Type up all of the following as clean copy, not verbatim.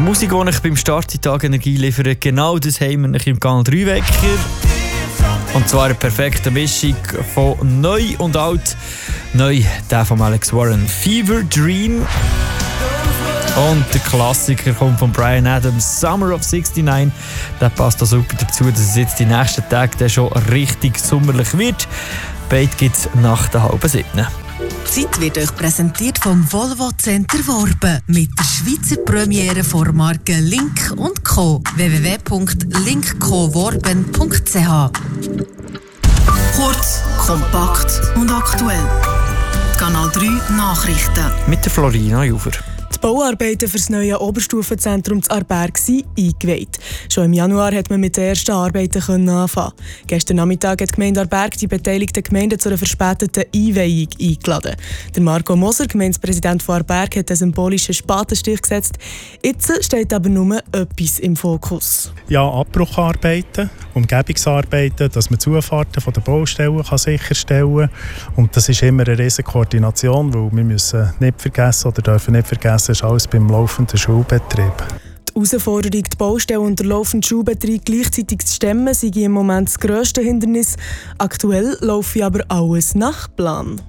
Musik, die ich beim Start-Tag Energie liefert, genau das haben wir im Kanal 3 Wecker. Und zwar eine perfekte Mischung von neu und alt. Neu, der von Alex Warren, Fever Dream. Und der Klassiker kommt von Bryan Adams, Summer of 69. Der passt da super dazu, dass es jetzt die nächsten Tage dann schon richtig sommerlich wird. Beide gibt es nach der 6:30. Die Zeit wird euch präsentiert vom Volvo Center Worben mit der Schweizer Premiere von Marken Link & Co. www.linkcoworben.ch. Kurz, kompakt und aktuell. Kanal 3 Nachrichten. Mit der Florina Juver. Die Bauarbeiten für das neue Oberstufenzentrum zu Aarberg sind eingeweiht. Schon im Januar konnte man mit den ersten Arbeiten anfangen. Gestern Nachmittag hat die Gemeinde Aarberg die beteiligten Gemeinden zu einer verspäteten Einweihung eingeladen. Der Marco Moser, Gemeindepräsident von Aarberg, hat einen symbolischen Spatenstich gesetzt. Jetzt steht aber nur etwas im Fokus. Ja, Abbrucharbeiten, Umgebungsarbeiten, dass man Zufahrten von den Baustellen sicherstellen kann. Und das ist immer eine riesige Koordination, weil wir müssen nicht vergessen oder dürfen nicht vergessen, das ist alles beim laufenden Schulbetrieb. Die Herausforderung, die Baustelle und der laufende Schulbetrieb gleichzeitig zu stemmen, sei im Moment das grösste Hindernis. Aktuell laufe aber alles nach Plan.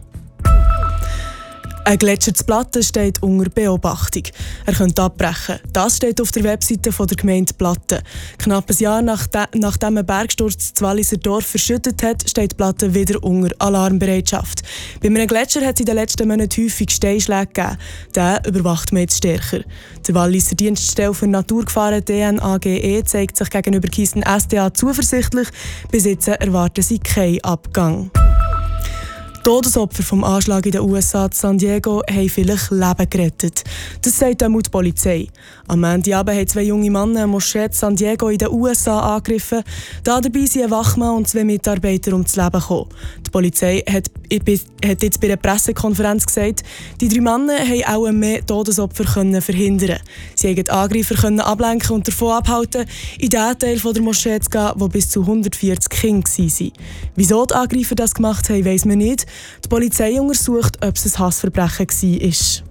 Ein Gletscher zu Platten steht unter Beobachtung. Er könnte abbrechen. Das steht auf der Webseite der Gemeinde Platten. Knapp ein Jahr nachdem ein Bergsturz das Walliser Dorf verschüttet hat, steht Platten wieder unter Alarmbereitschaft. Bei einem Gletscher hat es in den letzten Monaten häufig Steinschläge gegeben. Den überwacht man jetzt stärker. Der Walliser Dienststelle für Naturgefahren DNAGE zeigt sich gegenüber Kisten SDA zuversichtlich. Bis jetzt erwarten sie keinen Abgang. Todesopfer vom Anschlag in den USA in San Diego haben vielleicht Leben gerettet. Das sagt die Polizei. Am Montagabend haben 2 junge Männer eine Moschee in San Diego in den USA angegriffen. Dabei sind ein Wachmann und 2 Mitarbeiter ums Leben gekommen. Die Polizei hat jetzt bei einer Pressekonferenz gesagt, die 3 Männer haben auch mehr Todesopfer verhindern. Sie haben die Angreifer ablenken und davon abhalten, in den Teil der Moschee zu gehen, wo bis zu 140 Kinder waren. Wieso die Angreifer das gemacht haben, weiss man nicht. Die Polizei untersucht, ob es ein Hassverbrechen war.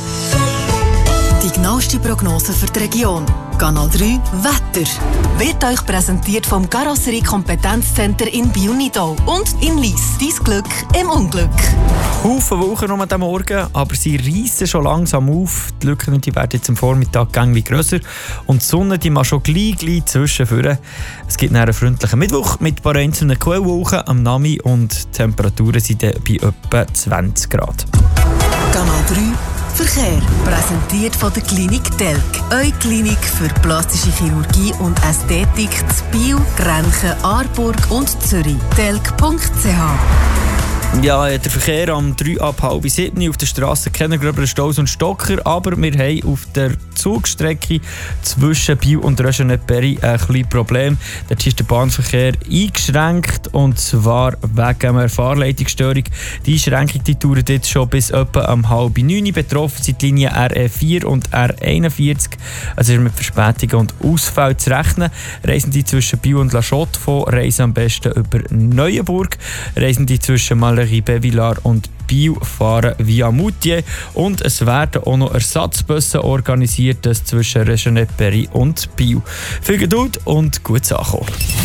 Die genaueste Prognose für die Region. Kanal 3 Wetter wird euch präsentiert vom Karosserie-Kompetenzcenter in Biunidau und in Lyss. Dein Glück im Unglück. Haufen Wolken noch am Morgen, aber sie reissen schon langsam auf. Die Lücken die werden jetzt am Vormittag wie grösser und die Sonne die mal schon gleich zwischenführen. Es gibt einen freundlichen Mittwoch mit ein paar einzelnen Quellwolken am Nami und die Temperaturen sind bei etwa 20 Grad. Kanal 3 Verkehr, präsentiert von der Klinik Telk. Eure Klinik für plastische Chirurgie und Ästhetik zu Biel, Grenchen, Aarburg und Zürich. telk.ch. Ja, der Verkehr am 3 ab 6:30 auf der Straße kennen gröbere Staus und Stocker, aber wir haben auf der Zugstrecke zwischen Biel und Röschenberg ein kleines Problem. Dort ist der Bahnverkehr eingeschränkt und zwar wegen einer Fahrleitungsstörung. Die Einschränkung die dauert jetzt schon bis etwa um 8:30. Betroffen sind die Linien RE4 und R41. Also ist mit Verspätungen und Ausfällen zu rechnen. Reisende zwischen Biel und La Chaux-de-Fonds reisen am besten über Neuenburg. Reisende zwischen Malerie, Bevillar und Biel fahren via Moutier und es werden auch noch Ersatzbusse organisiert, das zwischen Röschenberg und Biel. Viel Geduld und gutes Ankommen.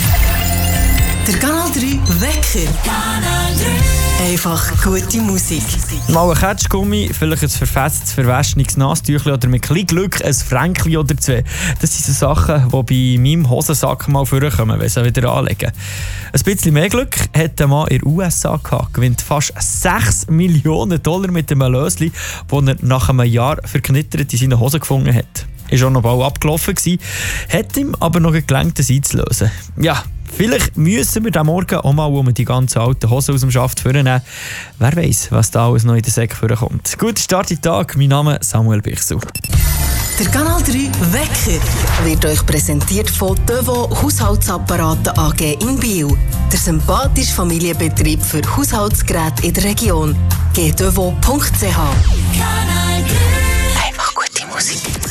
Der Kanal 3 Wecker. Kanal 3. Einfach gute Musik. Mal ein Ketschgummi, vielleicht ein verfessetes, verwaschenes Nasstüchli oder mit ein Glück ein Fränkli oder 2. Das sind so Sachen, die bei meinem Hosensack mal vorkommen, wenn sie wieder anlegen. Ein bisschen mehr Glück hat der Mann in den USA gehabt, gewinnt fast $6 Millionen mit einem Lösli, das er nach einem Jahr verknittert in seinen Hosen gefunden hat. Ist auch noch bald abgelaufen gewesen, hat ihm aber noch gelangt, das einzulösen. Ja, vielleicht müssen wir diesen Morgen auch mal die ganzen alten Hosen aus dem Schaft vornehmen. Wer weiß, was da alles noch in den Säck vorkommt. Guten Start in den Tag, mein Name ist Samuel Bichsel. Der Kanal 3 Wecker wird euch präsentiert von Devo Haushaltsapparate AG in Biel. Der sympathische Familienbetrieb für Haushaltsgeräte in der Region. gdevo.ch. Kanal 3. Einfach gute Musik.